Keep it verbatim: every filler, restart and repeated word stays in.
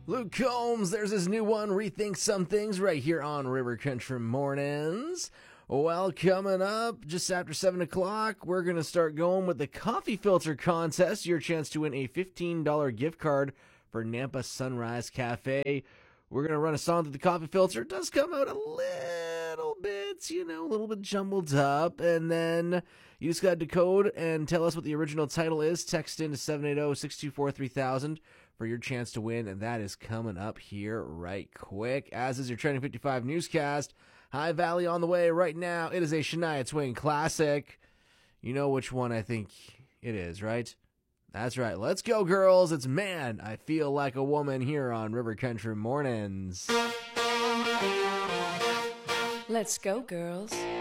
Luke Combs, there's his new one, Rethink Some Things, right here on River Country Mornings. Well, coming up just after seven o'clock, we're going to start going with the Coffee Filter Contest. Your chance to win a fifteen dollars gift card for Nampa Sunrise Cafe. We're going to run a song to the Coffee Filter. It does come out a little bit, you know, a little bit jumbled up. And then you just got to decode and tell us what the original title is. Text in to seven eight zero, six two four, three thousand for your chance to win. And that is coming up here right quick, as is your Trending fifty-five newscast. High Valley on the way right now. It is a Shania Twain classic. You know which one I think it is, right? That's right. Let's go, girls. It's Man, I Feel Like a Woman here on River Country Mornings. Let's go, girls.